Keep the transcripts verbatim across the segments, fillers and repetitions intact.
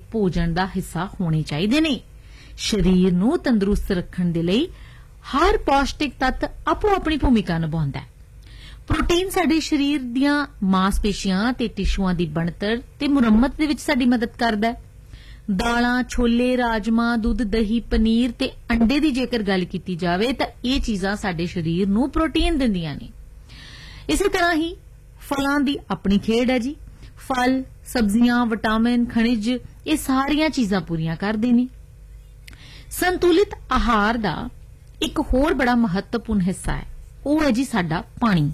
ਭੋਜਨ ਦਾ ਹਿੱਸਾ ਹੋਣੇ ਚਾਹੀਦੇ ਨੇ। ਸਰੀਰ ਨੂੰ ਤੰਦਰੁਸਤ ਰੱਖਣ ਦੇ ਲਈ ਹਰ ਪੌਸ਼ਟਿਕ ਤੱਤ ਆਪੋ ਆਪਣੀ ਭੂਮਿਕਾ ਨਿਭਾਉਂਦਾ ਹੈ। ਪ੍ਰੋਟੀਨ ਸਾਡੇ ਸਰੀਰ ਦੀਆਂ ਮਾਸਪੇਸ਼ੀਆਂ ਤੇ ਟਿਸ਼ੂਆਂ ਦੀ ਬਣਤਰ ਤੇ ਮੁਰੰਮਤ ਦੇ ਵਿੱਚ ਸਾਡੀ ਮਦਦ ਕਰਦਾ ਹੈ। ਦਾਲਾਂ, ਛੋਲੇ, ਰਾਜਮਾ, ਦੁੱਧ, ਦਹੀਂ, ਪਨੀਰ ਤੇ ਅੰਡੇ ਦੀ ਜੇਕਰ ਗੱਲ ਕੀਤੀ ਜਾਵੇ ਤਾਂ ਇਹ ਚੀਜ਼ਾਂ ਸਾਡੇ ਸਰੀਰ ਨੂੰ ਪ੍ਰੋਟੀਨ ਦਿੰਦੀਆਂ ਨੇ। ਇਸੇ ਤਰ੍ਹਾਂ ਹੀ ਫਲਾਂ ਦੀ ਆਪਣੀ ਖੇਡ ਹੈ ਜੀ। ਫਲ, ਸਬਜ਼ੀਆਂ, ਵਿਟਾਮਿਨ, ਖਣਿਜ ਇਹ ਸਾਰੀਆਂ ਚੀਜ਼ਾਂ ਪੂਰੀਆਂ ਕਰਦੇ ਨੇ। ਸੰਤੁਲਿਤ ਆਹਾਰ ਦਾ ਇੱਕ ਹੋਰ ਬੜਾ ਮਹੱਤਵਪੂਰਨ ਹਿੱਸਾ ਹੈ, ਉਹ ਹੈ ਜੀ ਸਾਡਾ ਪਾਣੀ।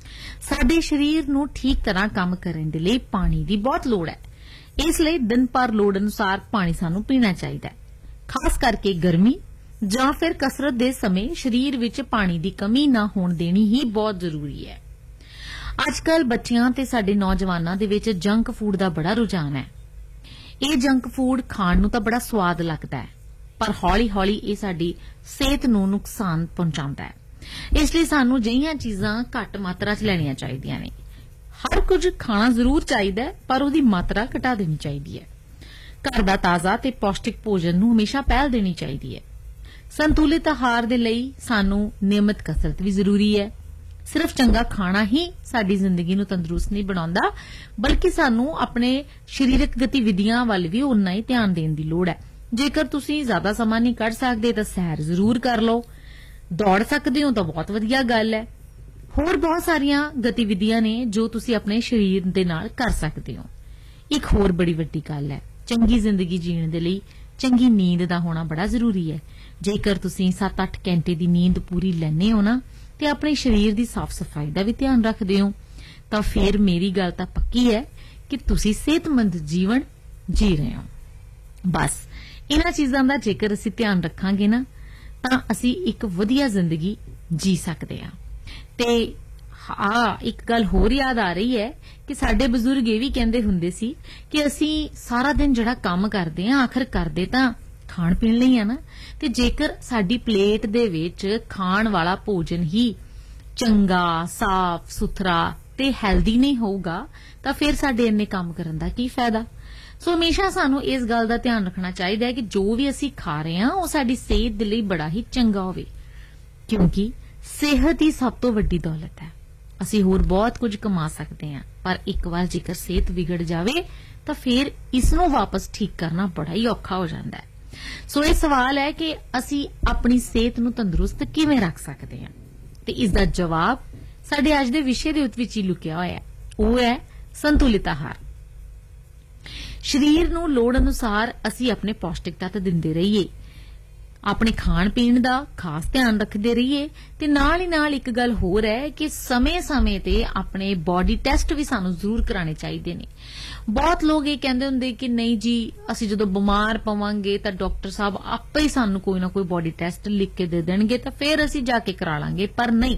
ਸਾਡੇ ਸਰੀਰ ਨੂੰ ਠੀਕ ਤਰ੍ਹਾਂ ਕੰਮ ਕਰਨ ਦੇ ਲਈ ਪਾਣੀ ਦੀ ਬਹੁਤ ਲੋੜ ਹੈ। ਇਸ ਲਈ ਦਿਨ ਭਰ ਲੋੜ ਅਨੁਸਾਰ ਪਾਣੀ ਸਾਨੂੰ ਪੀਣਾ ਚਾਹੀਦਾ ਹੈ। ਖਾਸ ਕਰਕੇ ਗਰਮੀ ਜਾਂ ਫਿਰ ਕਸਰਤ ਦੇ ਸਮੇਂ ਸਰੀਰ ਵਿੱਚ ਪਾਣੀ ਦੀ ਕਮੀ ਨਾ ਹੋਣ ਦੇਣੀ ਹੀ ਬਹੁਤ ਜ਼ਰੂਰੀ ਹੈ। ਅੱਜਕੱਲ ਬੱਚਿਆਂ ਤੇ ਸਾਡੇ ਨੌਜਵਾਨਾਂ ਦੇ ਵਿੱਚ ਜੰਕ ਫੂਡ ਦਾ ਬੜਾ ਰੁਝਾਨ ਹੈ। ਇਹ ਜੰਕ ਫੂਡ ਖਾਣ ਨੂੰ ਤਾਂ ਬੜਾ ਸਵਾਦ ਲੱਗਦਾ ਹੈ, ਪਰ ਹੌਲੀ-ਹੌਲੀ ਇਹ ਸਾਡੀ ਸਿਹਤ ਨੂੰ ਨੁਕਸਾਨ ਪਹੁੰਚਾਉਂਦਾ ਹੈ। ਇਸ ਲਈ ਸਾਨੂੰ ਅਜਿਹੀਆਂ ਚੀਜ਼ਾਂ ਘੱਟ ਮਾਤਰਾ 'ਚ ਲੈਣੀਆਂ ਚਾਹੀਦੀਆਂ ਨੇ। ਹਰ ਕੁਝ ਖਾਣਾ ਜ਼ਰੂਰ ਚਾਹੀਦਾ ਹੈ, ਪਰ ਉਹਦੀ ਮਾਤਰਾ ਘਟਾ ਦੇਣੀ ਚਾਹੀਦੀ ਹੈ। ਘਰ ਦਾ ਤਾਜ਼ਾ ਤੇ ਪੌਸ਼ਟਿਕ ਭੋਜਨ ਨੂੰ ਹਮੇਸ਼ਾ ਪਹਿਲ ਦੇਣੀ ਚਾਹੀਦੀ ਹੈ। ਸੰਤੁਲਿਤ ਆਹਾਰ ਦੇ ਲਈ ਸਾਨੂੰ ਨਿਯਮਿਤ ਕਸਰਤ ਵੀ ਜ਼ਰੂਰੀ ਹੈ। ਸਿਰਫ ਚੰਗਾ ਖਾਣਾ ਹੀ ਸਾਡੀ ਜ਼ਿੰਦਗੀ ਨੂੰ ਤੰਦਰੁਸਤ ਨਹੀਂ ਬਣਾਉਂਦਾ, ਬਲਕਿ ਸਾਨੂੰ ਆਪਣੇ ਸਰੀਰਕ ਗਤੀਵਿਧੀਆਂ ਵੱਲ ਵੀ ਉਨਾ ਹੀ ਧਿਆਨ ਦੇਣ ਦੀ ਲੋੜ ਹੈ। ਜੇਕਰ ਤੁਸੀਂ ਜ਼ਿਆਦਾ ਸਮਾਂ ਨਹੀਂ ਕੱਢ ਸਕਦੇ ਤਾਂ ਸੈਰ ਜ਼ਰੂਰ ਕਰ ਲਓ। ਦੌੜ ਸਕਦੇ ਹੋ ਤਾਂ ਬਹੁਤ ਵਧੀਆ ਗੱਲ ਹੈ। ਹੋਰ ਬਹੁਤ ਸਾਰੀਆਂ ਗਤੀਵਿਧੀਆਂ ਨੇ ਜੋ ਤੁਸੀਂ ਆਪਣੇ ਸਰੀਰ ਦੇ ਨਾਲ ਕਰ ਸਕਦੇ ਹੋ। ਇੱਕ ਹੋਰ ਬੜੀ ਵੱਡੀ ਗੱਲ ਹੈ, ਚੰਗੀ ਜ਼ਿੰਦਗੀ ਜੀਣ ਦੇ ਲਈ ਚੰਗੀ ਨੀਂਦ ਦਾ ਹੋਣਾ ਬੜਾ ਜ਼ਰੂਰੀ ਹੈ। ਜੇਕਰ ਤੁਸੀਂ ਸੱਤ ਅੱਠ ਘੰਟੇ ਦੀ ਨੀਂਦ ਪੂਰੀ ਲੈਂਦੇ ਹੋ ਨਾ ਤੇ ਆਪਣੇ ਸਰੀਰ ਦੀ ਸਾਫ਼ ਸਫਾਈ ਦਾ ਵੀ ਧਿਆਨ ਰੱਖਦੇ ਹੋ, ਤਾਂ ਫਿਰ ਮੇਰੀ ਗੱਲ ਤਾਂ ਪੱਕੀ ਹੈ ਕਿ ਤੁਸੀਂ ਸਿਹਤਮੰਦ ਜੀਵਨ ਜੀ ਰਹੇ ਹੋ। ਬਸ ਇਹਨਾਂ ਚੀਜ਼ਾਂ ਦਾ ਜੇਕਰ ਅਸੀਂ ਧਿਆਨ ਰੱਖਾਂਗੇ ਨਾ ਤਾਂ ਅਸੀਂ ਇੱਕ ਵਧੀਆ ਜ਼ਿੰਦਗੀ ਜੀ ਸਕਦੇ ਹਾਂ। ਤੇ ਹਾਂ, ਇੱਕ ਗੱਲ ਹੋਰ ਯਾਦ ਆ ਰਹੀ ਹੈ ਕਿ ਸਾਡੇ ਬਜ਼ੁਰਗ ਇਹ ਵੀ ਕਹਿੰਦੇ ਹੁੰਦੇ ਸੀ ਕਿ ਅਸੀਂ ਸਾਰਾ ਦਿਨ ਜਿਹੜਾ ਕੰਮ ਕਰਦੇ ਹਾਂ ਆਖਰ ਕਰਦੇ ਤਾਂ ਖਾਣ ਪੀਣ ਲਈ ਆ ਨਾ, ਤੇ ਜੇਕਰ ਸਾਡੀ ਪਲੇਟ ਦੇ ਵਿੱਚ ਖਾਣ ਵਾਲਾ ਭੋਜਨ ਹੀ ਚੰਗਾ, ਸਾਫ਼ ਸੁਥਰਾ ਤੇ ਹੈਲਦੀ ਨਹੀਂ ਹੋਊਗਾ ਤਾਂ ਫਿਰ ਸਾਡੇ ਇੰਨੇ ਕੰਮ ਕਰਨ ਦਾ ਕੀ ਫਾਇਦਾ। ਸੋ ਹਮੇਸ਼ਾ ਸਾਨੂੰ ਇਸ ਗੱਲ ਦਾ ਧਿਆਨ ਰੱਖਣਾ ਚਾਹੀਦਾ ਹੈ ਕਿ ਜੋ ਵੀ ਅਸੀਂ ਖਾ ਰਹੇ ਹਾਂ ਉਹ ਸਾਡੀ ਸਿਹਤ ਦੇ ਲਈ ਬੜਾ ਹੀ ਚੰਗਾ ਹੋਵੇ, ਕਿਉਂਕਿ ਸਿਹਤ ਹੀ ਸਭ ਤੋਂ ਵੱਡੀ ਦੌਲਤ ਹੈ। ਅਸੀਂ ਹੋਰ ਬਹੁਤ ਕੁਝ ਕਮਾ ਸਕਦੇ ਹਾਂ, ਪਰ ਇੱਕ ਵਾਰ ਜੇਕਰ ਸਿਹਤ ਵਿਗੜ ਜਾਵੇ ਤਾਂ ਫਿਰ ਇਸ ਨੂੰ ਵਾਪਸ ਠੀਕ ਕਰਨਾ ਬੜਾ ਹੀ ਔਖਾ ਹੋ ਜਾਂਦਾ ਹੈ। ਸੋ ਇਹ ਸਵਾਲ ਹੈ ਕਿ ਅਸੀਂ ਆਪਣੀ ਸਿਹਤ ਨੂੰ ਤੰਦਰੁਸਤ ਕਿਵੇਂ ਰੱਖ ਸਕਦੇ ਹਾਂ, ਤੇ ਇਸ ਦਾ ਜਵਾਬ ਸਾਡੇ ਅੱਜ ਦੇ ਵਿਸ਼ੇ ਦੇ ਵਿੱਚ ਹੀ ਲੁਕਿਆ ਹੋਇਆ ਹੈ। ਉਹ ਹੈ ਸੰਤੁਲਿਤ ਆਹਾਰ। ਸਰੀਰ ਨੂੰ ਲੋੜ ਅਨੁਸਾਰ ਅਸੀਂ ਆਪਣੇ ਪੌਸ਼ਟਿਕ ਤੱਤ ਦਿੰਦੇ ਰਹੀਏ, ਆਪਣੇ ਖਾਣ ਪੀਣ ਦਾ ਖਾਸ ਧਿਆਨ ਰੱਖਦੇ ਰਹੀਏ, ਤੇ ਨਾਲ ਹੀ ਨਾਲ ਇੱਕ ਗੱਲ ਹੋਰ ਹੈ ਕਿ ਸਮੇਂ-ਸਮੇਂ ਤੇ ਆਪਣੇ ਬਾਡੀ ਟੈਸਟ ਵੀ ਸਾਨੂੰ ਜ਼ਰੂਰ ਕਰਾਣੇ ਚਾਹੀਦੇ ਨੇ। ਬਹੁਤ ਲੋਕ ਇਹ ਕਹਿੰਦੇ ਹੁੰਦੇ ਕਿ ਨਹੀਂ ਜੀ, ਅਸੀਂ ਜਦੋਂ ਬਿਮਾਰ ਪਵਾਂਗੇ ਤਾਂ ਡਾਕਟਰ ਸਾਹਿਬ ਆਪੇ ਹੀ ਸਾਨੂੰ ਕੋਈ ਨਾ ਕੋਈ ਬਾਡੀ ਟੈਸਟ ਲਿਖ ਕੇ ਦੇ ਦੇਣਗੇ ਤਾਂ ਫਿਰ ਅਸੀਂ ਜਾ ਕੇ ਕਰਾ ਲਾਂਗੇ। ਪਰ ਨਹੀਂ,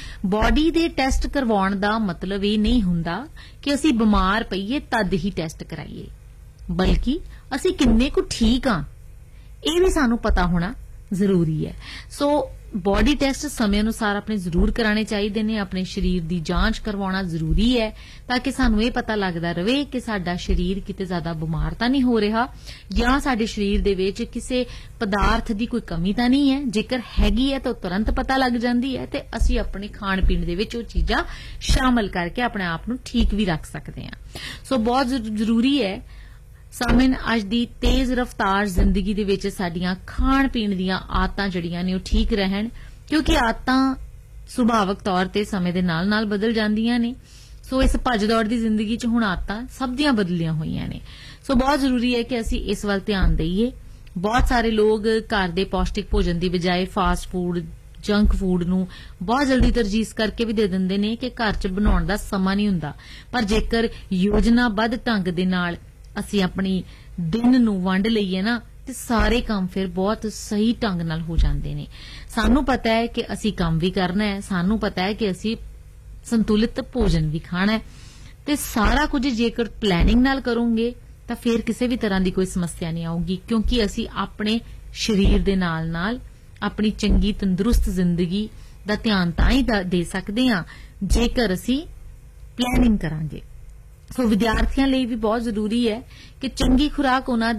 ਬਾਡੀ ਦੇ ਟੈਸਟ ਕਰਵਾਉਣ ਦਾ ਮਤਲਬ ਇਹ ਨਹੀਂ ਹੁੰਦਾ ਕਿ ਅਸੀਂ ਬਿਮਾਰ ਪਈਏ ਤਦ ਹੀ ਟੈਸਟ ਕਰਾਈਏ, ਬਲਕਿ ਅਸੀਂ ਕਿੰਨੇ ਕੁ ਠੀਕ ਆ ਇਹ ਵੀ ਸਾਨੂੰ ਪਤਾ ਹੋਣਾ ਜ਼ਰੂਰੀ ਹੈ। ਸੋ ਬਾਡੀ ਟੈਸਟ ਸਮੇਂ ਅਨੁਸਾਰ ਆਪਣੇ ਜ਼ਰੂਰ ਕਰਾਣੇ ਚਾਹੀਦੇ ਨੇ। ਆਪਣੇ ਸਰੀਰ ਦੀ ਜਾਂਚ ਕਰਵਾਉਣਾ ਜ਼ਰੂਰੀ ਹੈ ਤਾਂ ਕਿ ਸਾਨੂੰ ਇਹ ਪਤਾ ਲੱਗਦਾ ਰਹੇ ਕਿ ਸਾਡਾ ਸਰੀਰ ਕਿਤੇ ਜ਼ਿਆਦਾ ਬਿਮਾਰ ਤਾਂ ਨਹੀਂ ਹੋ ਰਿਹਾ ਜਾਂ ਸਾਡੇ ਸਰੀਰ ਦੇ ਵਿੱਚ ਕਿਸੇ ਪਦਾਰਥ ਦੀ ਕੋਈ ਕਮੀ ਤਾਂ ਨਹੀਂ ਹੈ। ਜੇਕਰ ਹੈਗੀ ਹੈ ਤਾਂ ਤੁਰੰਤ ਪਤਾ ਲੱਗ ਜਾਂਦੀ ਹੈ ਤੇ ਅਸੀਂ ਆਪਣੇ ਖਾਣ ਪੀਣ ਦੇ ਵਿੱਚ ਉਹ ਚੀਜ਼ਾਂ ਸ਼ਾਮਲ ਕਰਕੇ ਆਪਣੇ ਆਪ ਨੂੰ ਠੀਕ ਵੀ ਰੱਖ ਸਕਦੇ ਹਾਂ। ਸੋ ਬਹੁਤ ਜ਼ਰੂਰੀ ਹੈ ਸਾਮਿਨ ਅੱਜ ਦੀ ਤੇਜ਼ ਰਫ਼ਤਾਰ ਜ਼ਿੰਦਗੀ ਦੇ ਵਿੱਚ ਸਾਡੀਆਂ ਖਾਣ ਪੀਣ ਦੀਆਂ ਆਦਤਾਂ ਜਿਹੜੀਆਂ ਨੇ ਉਹ ਠੀਕ ਰਹਿਣ, ਕਿਉਂਕਿ ਆਦਤਾਂ ਸੁਭਾਵਿਕ ਤੌਰ ਤੇ ਸਮੇਂ ਦੇ ਨਾਲ ਨਾਲ ਬਦਲ ਜਾਂਦੀਆਂ ਨੇ। ਸੋ ਇਸ ਭੱਜ ਦੌੜ ਦੀ ਜ਼ਿੰਦਗੀ 'ਚ ਹੁਣ ਆਦਤਾਂ ਸਭ ਦੀਆਂ ਬਦਲੀਆਂ ਹੋਈਆਂ ਨੇ। ਸੋ ਬਹੁਤ ਜ਼ਰੂਰੀ ਹੈ ਕਿ ਅਸੀਂ ਇਸ ਵੱਲ ਧਿਆਨ ਦੇਈਏ। ਬਹੁਤ ਸਾਰੇ ਲੋਕ ਘਰ ਦੇ ਪੌਸ਼ਟਿਕ ਭੋਜਨ ਦੀ ਬਜਾਏ ਫਾਸਟ ਫੂਡ, ਜੰਕ ਫੂਡ ਨੂੰ ਬਹੁਤ ਜਲਦੀ ਤਰਜੀਹ ਕਰਕੇ ਵੀ ਦੇ ਦਿੰਦੇ ਨੇ ਕਿ ਘਰ 'ਚ ਬਣਾਉਣ ਦਾ ਸਮਾਂ ਨਹੀਂ ਹੁੰਦਾ। ਪਰ ਜੇਕਰ ਯੋਜਨਾਬੱਧ ਢੰਗ ਦੇ ਨਾਲ ਅਸੀਂ ਆਪਣੀ ਦਿਨ ਨੂੰ ਵੰਡ ਲਈਏ ਨਾ ਤੇ ਸਾਰੇ ਕੰਮ ਫਿਰ ਬਹੁਤ ਸਹੀ ਢੰਗ ਨਾਲ ਹੋ ਜਾਂਦੇ ਨੇ। ਸਾਨੂੰ ਪਤਾ ਹੈ ਕਿ ਅਸੀਂ ਕੰਮ ਵੀ ਕਰਨਾ ਹੈ, ਸਾਨੂੰ ਪਤਾ ਹੈ ਕਿ ਅਸੀਂ ਸੰਤੁਲਿਤ ਭੋਜਨ ਵੀ ਖਾਣਾ ਹੈ, ਤੇ ਸਾਰਾ ਕੁਝ ਜੇਕਰ ਪਲੈਨਿੰਗ ਨਾਲ ਕਰੋਗੇ ਤਾਂ ਫਿਰ ਕਿਸੇ ਵੀ ਤਰ੍ਹਾਂ ਦੀ ਕੋਈ ਸਮੱਸਿਆ ਨਹੀਂ ਆਊਗੀ, ਕਿਉਂਕਿ ਅਸੀਂ ਆਪਣੇ ਸਰੀਰ ਦੇ ਨਾਲ ਨਾਲ ਆਪਣੀ ਚੰਗੀ ਤੰਦਰੁਸਤ ਜ਼ਿੰਦਗੀ ਦਾ ਧਿਆਨ ਤਾਂ ਹੀ ਦੇ ਸਕਦੇ ਹਾਂ ਜੇਕਰ ਅਸੀਂ ਪਲੈਨਿੰਗ ਕਰਾਂਗੇ। ਸੋ ਵਿਦਿਆਰਥੀਆਂ ਲਈ ਵੀ ਬਹੁਤ ਜ਼ਰੂਰੀ ਹੈ ਕਿ ਚੰਗੀ ਖੁਰਾਕ ਉਹਨਾਂ